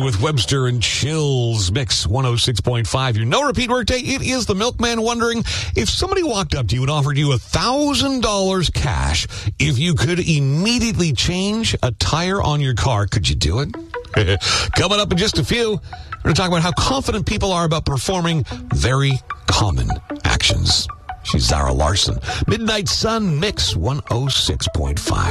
with Webster and Chills, Mix 106.5. Your no-repeat workday, it is the milkman wondering if somebody walked up to you and offered you $1,000 cash if you could immediately change a tire on your car. Could you do it? Coming up in just a few, we're going to talk about how confident people are about performing very common actions. She's Zara Larson. Midnight Sun, Mix 106.5.